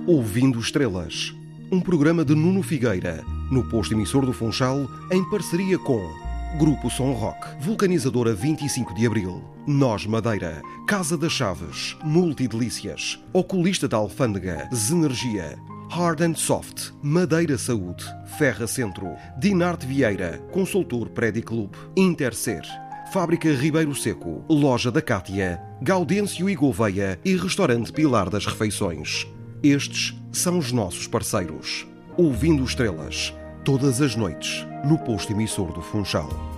Ouvindo Estrelas, um programa de Nuno Figueira, no posto emissor do Funchal, em parceria com Grupo Som Rock, Vulcanizadora 25 de Abril, Nós Madeira, Casa das Chaves, Multidelícias, Oculista da Alfândega, Zenergia, Hard and Soft, Madeira Saúde, Ferra Centro, Dinarte Vieira, Consultor Prediclub, Intercer, Fábrica Ribeiro Seco, Loja da Cátia, Gaudêncio e Gouveia e Restaurante Pilar das Refeições. Estes são os nossos parceiros. Ouvindo Estrelas, todas as noites, no posto emissor do Funchal.